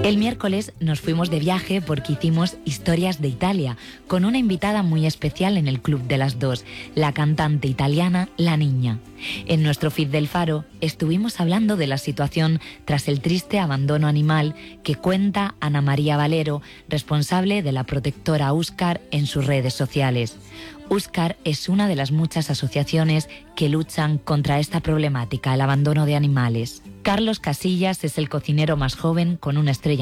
El miércoles nos fuimos de viaje porque hicimos Historias de Italia, con una invitada muy especial en el Club de las Dos, la cantante italiana La Niña. En nuestro feed del Faro estuvimos hablando de la situación tras el triste abandono animal que cuenta Ana María Valero, responsable de la protectora Úscar en sus redes sociales. Úscar es una de las muchas asociaciones que luchan contra esta problemática, el abandono de animales. Carlos Casillas es el cocinero más joven con una estrella